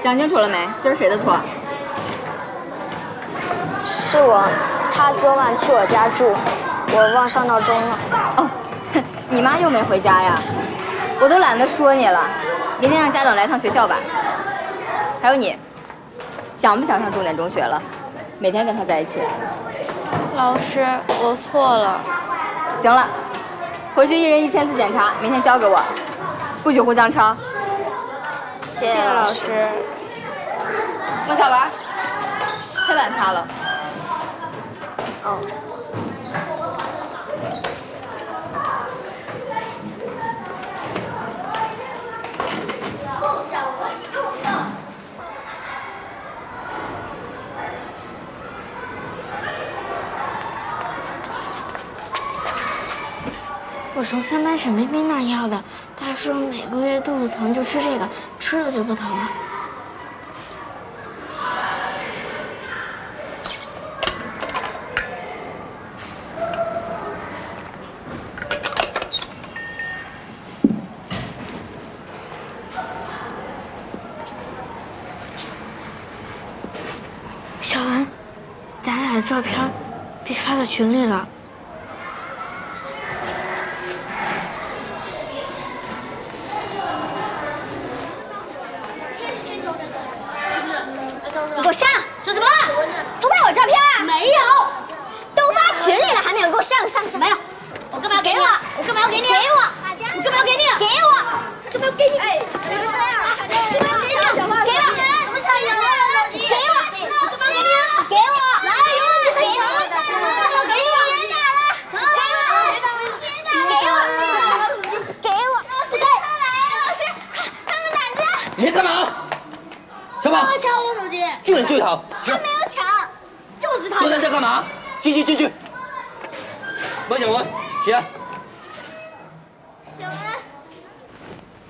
想清楚了没？今儿谁的错？ 是我，他昨晚去我家住，我忘上闹钟了。 哦，你妈又没回家呀？我都懒得说你了，明天让家长来趟学校吧。还有你，想不想上重点中学了？每天跟他在一起。 老师，我错了。 行了，回去1人1000字检查，明天交给我，不许互相抄。 谢谢老师。 孟小丸，黑板擦了。 哦。我从3班沈冰冰那儿要的，她说每个月肚子疼就吃这个，吃了就不疼了。小文，咱俩的照片被发到群里了。 你给我上！说什么？偷拍我照片啊？没有，都发群里了，还没有给我上！没有，我干嘛要给你？我干嘛要给你？给我！我干嘛要给你？给我！干嘛要给你？哎，别这样啊！干嘛要给你？给我！怎么抢人了？给我！干嘛给你？给我！来，有问题才抢！给我！别打了！给我！给我！不对，老师，他们打字。 你在干嘛？什么？ 他抢我手机！ 巨人最好。 他没有抢，就是他。 都在这干嘛？进去！孟小文，起来。